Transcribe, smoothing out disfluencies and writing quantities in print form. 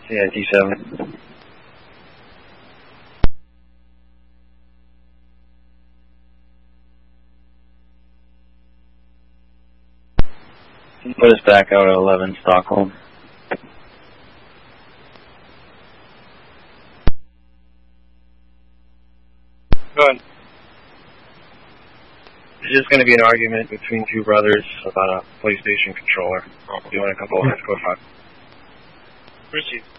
Yeah, D7. Put us back out at 11, Stockholm. Go ahead. There's just going to be an argument between two brothers about a PlayStation controller. Do you want a couple of lines? Go 5. Receive.